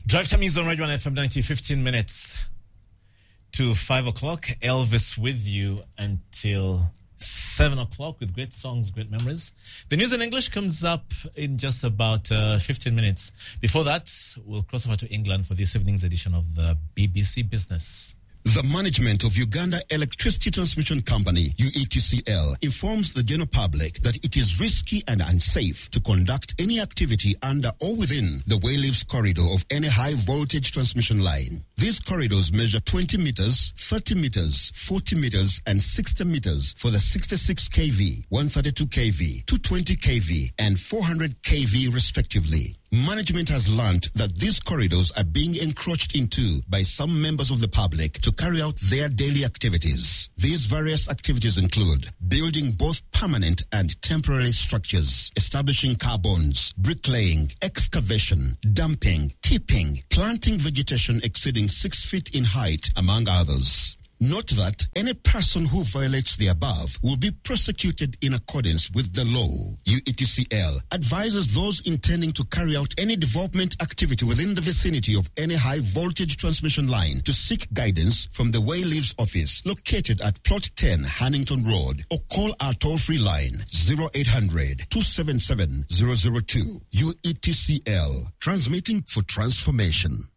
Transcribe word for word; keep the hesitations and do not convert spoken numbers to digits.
Drive time is on Radio one F M ninety, fifteen minutes to five o'clock. Elvis with you until seven o'clock with great songs, great memories. The news in English comes up in just about uh, fifteen minutes. Before that, we'll cross over to England for this evening's edition of the B B C Business. The management of Uganda Electricity Transmission Company, U E T C L, informs the general public that it is risky and unsafe to conduct any activity under or within the Wayleaves corridor of any high-voltage transmission line. These corridors measure twenty meters, thirty meters, forty meters, and sixty meters for the sixty-six kilovolt, one thirty-two kilovolt, two twenty kilovolt, and four hundred kilovolt respectively. Management has learned that these corridors are being encroached into by some members of the public to carry out their daily activities. These various activities include building both permanent and temporary structures, establishing car bonds, bricklaying, excavation, dumping, tipping, planting vegetation exceeding six feet in height, among others. Note that any person who violates the above will be prosecuted in accordance with the law. U E T C L advises those intending to carry out any development activity within the vicinity of any high-voltage transmission line to seek guidance from the Wayleaves office located at Plot ten, Hannington Road, or call our toll-free line zero eight hundred, two seven seven, zero zero two. U E T C L, transmitting for transformation.